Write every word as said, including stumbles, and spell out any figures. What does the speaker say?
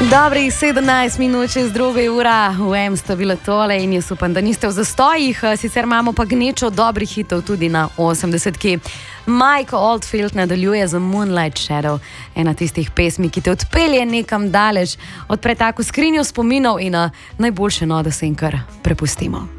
Dobrih sedemnajst minut čez druga ura, v M sta bile tole in jaz upam, da niste v zastojih, sicer imamo pa gnečo dobrih hitov tudi na osemdesetki. Mike Oldfield nadaljuje z Moonlight Shadow, ena tistih pesmi, ki te odpelje nekam daleč, odpre tako skrinjo spominov in najboljše no, da se jim kar prepustimo.